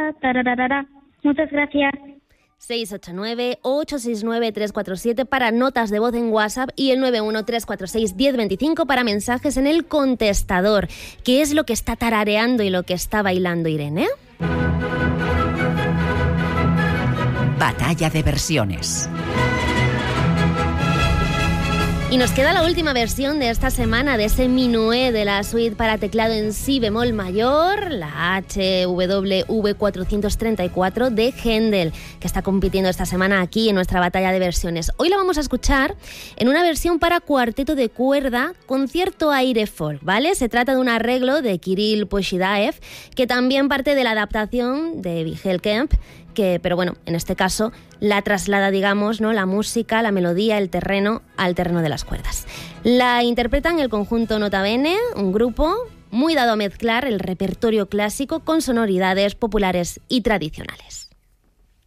tararara. Muchas gracias. 689-869-347 para notas de voz en WhatsApp y el 913461025 para mensajes en el contestador. ¿Qué es lo que está tarareando y lo que está bailando Irene? Batalla de versiones. Y nos queda la última versión de esta semana de ese minué de la suite para teclado en si bemol mayor, la HWV 434 de Händel, que está compitiendo esta semana aquí en nuestra batalla de versiones. Hoy la vamos a escuchar en una versión para cuarteto de cuerda con cierto aire folk, ¿vale? Se trata de un arreglo de Kirill Poshidaev, que también parte de la adaptación de Vigel Kemp, pero bueno, en este caso la traslada, digamos, ¿no?, la música, la melodía, el terreno al terreno de las cuerdas. La interpretan el conjunto Nota Bene, un grupo muy dado a mezclar el repertorio clásico con sonoridades populares y tradicionales.